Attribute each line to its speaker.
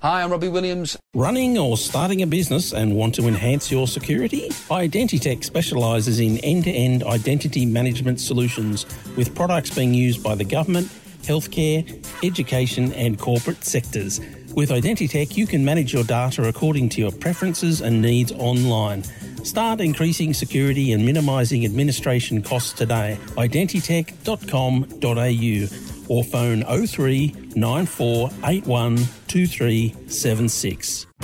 Speaker 1: Hi, I'm Robbie Williams.
Speaker 2: Running or starting a business and want to enhance your security? Identitech specialises in end-to-end identity management solutions with products being used by the government, healthcare, education and corporate sectors. With Identitech, you can manage your data according to your preferences and needs online. Start increasing security and minimising administration costs today. Identitech.com.au or phone 03 9481 2376.